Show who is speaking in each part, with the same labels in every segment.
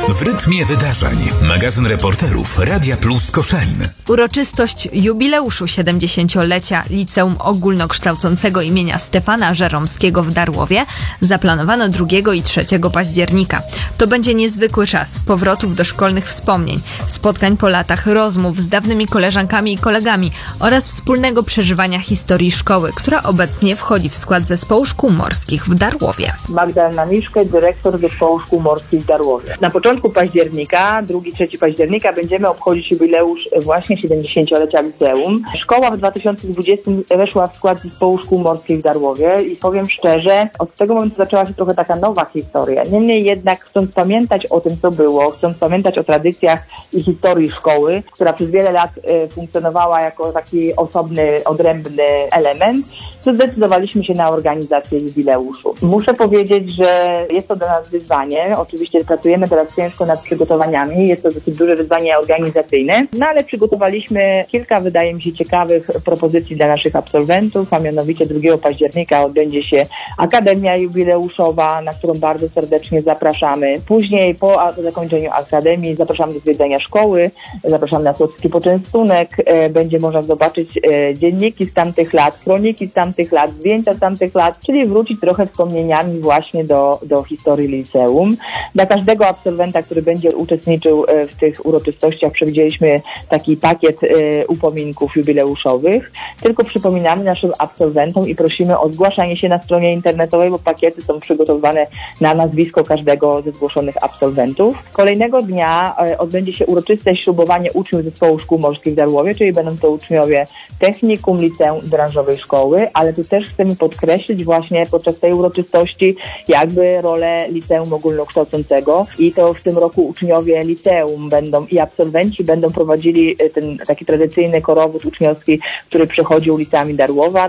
Speaker 1: W rytmie wydarzeń. Magazyn reporterów Radia Plus Koszalin.
Speaker 2: Uroczystość jubileuszu 70-lecia Liceum Ogólnokształcącego imienia Stefana Żeromskiego w Darłowie zaplanowano 2 i 3 października. To będzie niezwykły czas powrotów do szkolnych wspomnień, spotkań po latach, rozmów z dawnymi koleżankami i kolegami oraz wspólnego przeżywania historii szkoły, która obecnie wchodzi w skład Zespołu Szkół Morskich w Darłowie.
Speaker 3: Magdalena Miszkę, dyrektor Zespołu Szkół Morskich w Darłowie. Na początku października, 2-3 października będziemy obchodzić jubileusz właśnie 70-lecia liceum. Szkoła w 2020 weszła w skład Zespołu Szkół Morskich w Darłowie i powiem szczerze, od tego momentu zaczęła się trochę taka nowa historia. Niemniej jednak chcąc pamiętać o tym, co było, chcąc pamiętać o tradycjach i historii szkoły, która przez wiele lat funkcjonowała jako taki osobny, odrębny element, to zdecydowaliśmy się na organizację jubileuszu. Muszę powiedzieć, że jest to dla nas wyzwanie. Oczywiście pracujemy teraz ciężko nad przygotowaniami. Jest to dosyć duże wyzwanie organizacyjne, no ale przygotowaliśmy kilka, wydaje mi się, ciekawych propozycji dla naszych absolwentów, a mianowicie 2 października odbędzie się Akademia Jubileuszowa, na którą bardzo serdecznie zapraszamy. Później po zakończeniu Akademii zapraszamy do zwiedzania szkoły, zapraszamy na słodki poczęstunek, będzie można zobaczyć dzienniki z tamtych lat, kroniki z tamtych lat, zdjęcia z tamtych lat, czyli wrócić trochę wspomnieniami właśnie do historii liceum. Dla każdego absolwenta, który będzie uczestniczył w tych uroczystościach, przewidzieliśmy taki pakiet upominków jubileuszowych. Tylko przypominamy naszym absolwentom i prosimy o zgłaszanie się na stronie internetowej, bo pakiety są przygotowywane na nazwisko każdego ze zgłoszonych absolwentów. Kolejnego dnia odbędzie się uroczyste ślubowanie uczniów Zespołu Szkół Morskich w Darłowie, czyli będą to uczniowie technikum, liceum i branżowej szkoły, ale tu też chcemy podkreślić właśnie podczas tej uroczystości jakby rolę liceum ogólnokształcącego i to w tym roku uczniowie liceum będą i absolwenci będą prowadzili ten taki tradycyjny korowód uczniowski, który przechodził ulicami Darłowa,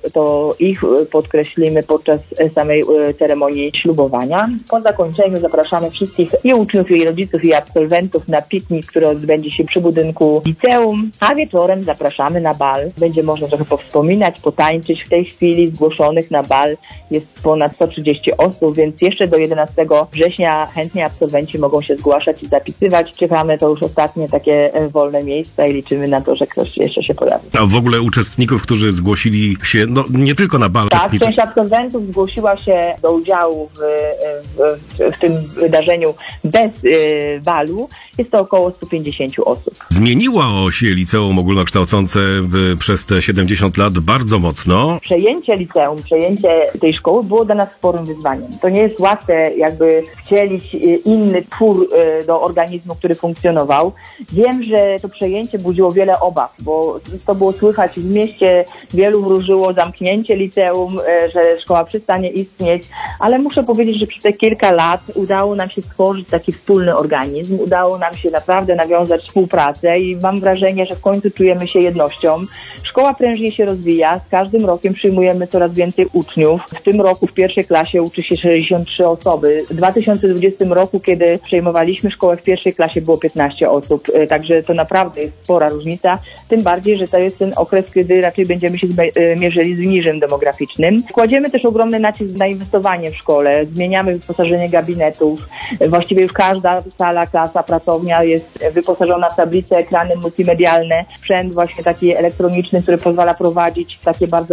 Speaker 3: to ich podkreślimy podczas samej ceremonii ślubowania. Po zakończeniu zapraszamy wszystkich i uczniów, i rodziców, i absolwentów na piknik, który odbędzie się przy budynku liceum, a wieczorem zapraszamy na bal. Będzie można trochę powspominać, potańczyć. W tej chwili zgłoszonych na bal jest ponad 130 osób, więc jeszcze do 11 września chętnie absolwenci mogą się zgłaszać i zapisywać. Czekamy, to już ostatnie takie wolne miejsca i liczymy na to, że ktoś jeszcze się pojawi.
Speaker 4: A w ogóle uczestników, którzy zgłosili się, no nie tylko na bal.
Speaker 3: Tak, część absolwentów zgłosiła się do udziału w tym wydarzeniu bez balu. Jest to około 150 osób.
Speaker 4: Zmieniło się liceum ogólnokształcące przez te 70 lat bardzo mocno.
Speaker 3: Przejęcie liceum, przejęcie tej szkoły było dla nas sporym wyzwaniem. To nie jest łatwe jakby wcielić inny twór do organizmu, który funkcjonował. Wiem, że to przejęcie budziło wiele obaw, bo to było słychać w mieście, wielu wróżyło zamknięcie liceum, że szkoła przestanie istnieć, ale muszę powiedzieć, że przez te kilka lat udało nam się stworzyć taki wspólny organizm, udało nam się naprawdę nawiązać współpracę i mam wrażenie, że w końcu czujemy się jednością. Szkoła prężnie się rozwija, z każdym rokiem przyjmujemy coraz więcej uczniów. W tym roku w pierwszej klasie uczy się 63 osoby. W 2020 roku, kiedy przejmowaliśmy szkołę w pierwszej klasie, było 15 osób, także to naprawdę jest spora różnica, tym bardziej, że to jest ten okres, kiedy raczej będziemy się mierzyli z niżem demograficznym. Kładziemy też ogromny nacisk na inwestowanie w szkole, zmieniamy wyposażenie gabinetów, właściwie już każda sala, klasa, pracownia jest wyposażona w tablice, ekrany multimedialne, sprzęt właśnie taki elektroniczny, który pozwala prowadzić takie bardzo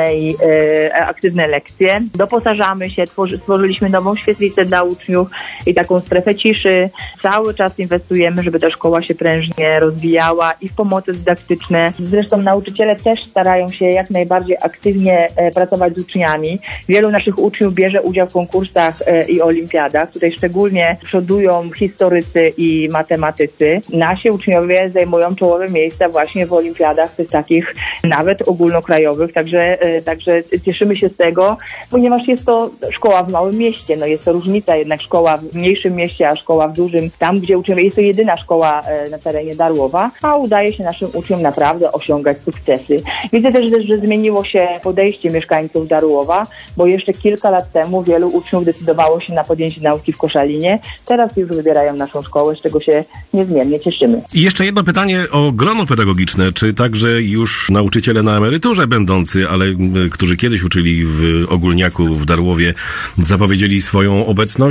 Speaker 3: aktywne lekcje. Doposażamy się, stworzyliśmy nową świetlicę dla uczniów i taką strefę ciszy. Cały czas inwestujemy, żeby ta szkoła się prężnie rozwijała i w pomoce dydaktyczne. Zresztą nauczyciele też starają się jak najbardziej aktywnie pracować z uczniami. Wielu naszych uczniów bierze udział w konkursach i olimpiadach. Tutaj szczególnie przodują historycy i matematycy. Nasi uczniowie zajmują czołowe miejsca właśnie w olimpiadach tych takich nawet ogólnokrajowych, także cieszymy się z tego, ponieważ jest to szkoła w małym mieście, no jest to różnica jednak szkoła w mniejszym mieście, a szkoła w dużym, tam gdzie uczniowie, jest to jedyna szkoła na terenie Darłowa, a udaje się naszym uczniom naprawdę osiągać sukcesy. Widzę też, że zmieniło się podejście mieszkańców Darłowa, bo jeszcze kilka lat temu wielu uczniów decydowało się na podjęcie nauki w Koszalinie, teraz już wybierają naszą szkołę, z czego się niezmiernie cieszymy.
Speaker 4: I jeszcze jedno pytanie o grono pedagogiczne, czy także już nauczyciele na emeryturze będący, ale którzy kiedyś uczyli w Ogólniaku w Darłowie, zapowiedzieli swoją obecność?